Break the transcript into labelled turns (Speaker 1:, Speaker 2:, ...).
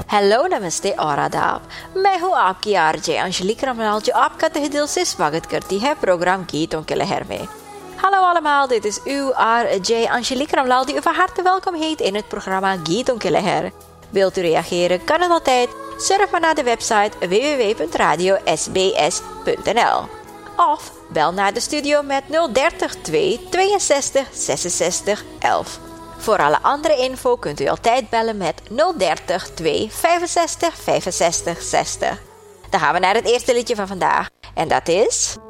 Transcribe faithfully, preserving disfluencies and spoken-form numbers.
Speaker 1: हेलो नमस्ते और आदाब। मैं हूँ आपकी आरजे अंजलिक रामलाल जो आपका तहे दिल से स्वागत करती है programme Gieton ke Leher mee. Hallo allemaal, dit is uw R J Angelique Ramlaal die u van harte welkom heet in het programma Gieton ke Leher. Wilt u reageren, kan het altijd. Surf maar naar de website w w w punt radio s b s punt n l. Of bel naar de studio met nul dertig twee tweeënzestig zesenzestig elf. Voor alle andere info kunt u altijd bellen met nul dertig twee vijfenzestig vijfenzestig zestig. Dan gaan we naar het eerste liedje van vandaag. En dat is...